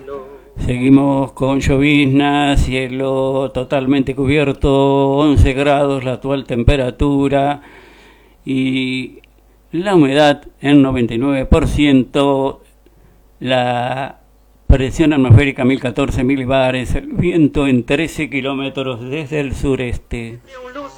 Seguimos con llovizna, cielo totalmente cubierto, 11 grados la actual temperatura y la humedad en 99%, la presión atmosférica 1014 milibares, el viento en 13 kilómetros desde el sureste.